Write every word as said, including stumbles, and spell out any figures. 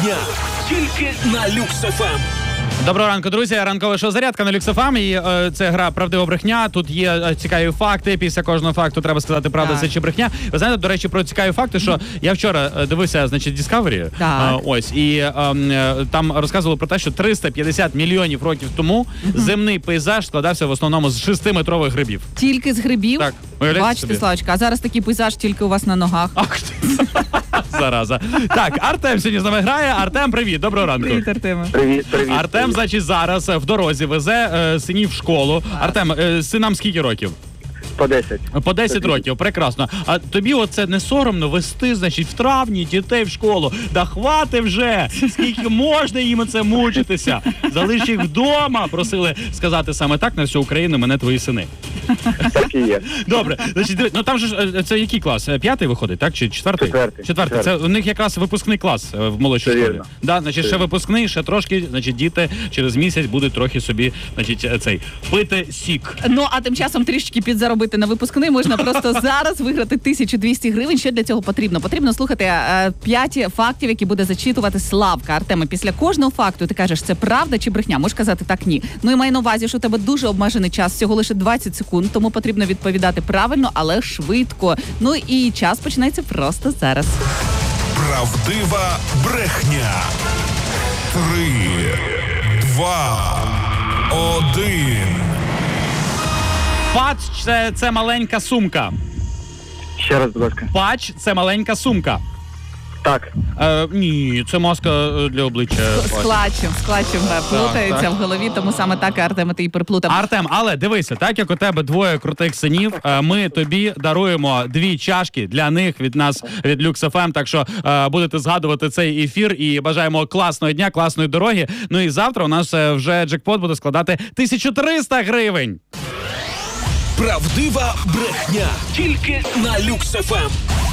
брехня. Тільки на Люкс еф ем. Доброго ранку, друзі. Ранкове шоу «Зарядка» на Люкс еф ем. І е, це гра «Правдива брехня». Тут є е, цікаві факти. Після кожного факту треба сказати, правда Так. це чи брехня. Ви знаєте, до речі, про цікаві факти, що я вчора е, дивився, значить, Discovery. Так. Е, ось. І е, е, там розказували про те, що триста п'ятдесят мільйонів років тому земний пейзаж складався в основному з шестиметрових грибів. Тільки з грибів? Так. Уявляєте Бачите, собі? Славочка, а зараз такий пейзаж тільки у вас на ногах. Ах ти. Зараза. Так, Артем сьогодні з нами грає. Артем, привіт, доброго ранку. Привіт, Артеме. Привіт, привіт. Артем, значить, зараз в дорозі везе е, синів в школу. Артем, е, синам скільки років? По десять. По десять років, прекрасно. А тобі оце не соромно вести, значить, в травні дітей в школу? Да хвати вже! Скільки можна їм це мучитися? Залиш їх вдома, просили сказати саме так на всю Україну, мене твої сини. Так і є. Добре, значить, диви- ну там же ж, е, це який клас? Е, П'ятий виходить, так? Чи четвертий? Четвертий. Четвертий. Це Четвертий. у них якраз випускний клас е, в молодшій Це школі. вірно. Да, значить, Це ще вірно. випускний, ще трошки, значить, діти через місяць будуть трохи собі, значить, е, цей, пити сік. Ну, а тим часом трішечки підзаробити на випускний можна просто зараз виграти тисячу двісті гривень. Що для цього потрібно? Потрібно слухати е, п'ять фактів, які буде зачитувати Славка. Артеме, після кожного факту ти кажеш, це правда чи брехня? Можеш казати так, ні. Ну і маю на увазі, що у тебе дуже обмежений час, всього лише двадцять секунд, тому потрібно відповідати правильно, але швидко. Ну і час починається просто зараз. Правдива брехня. Три, два, один. Пач це, це маленька сумка. Ще раз, будь ласка. Пач це маленька сумка. Так. Е, ні, це маска е, для обличчя. З клатчем, з клатчем е, плутається так. в голові, тому саме так, Артеме, ти і переплутав. Артем, але дивися, так як у тебе двоє крутих синів, е, ми тобі даруємо дві чашки для них від нас, від Люкс еф ем, так що е, будете згадувати цей ефір і бажаємо класного дня, класної дороги. Ну і завтра у нас е, вже джекпот буде складати тисячу триста гривень. Правдива брехня. Тільки на Люкс еф ем.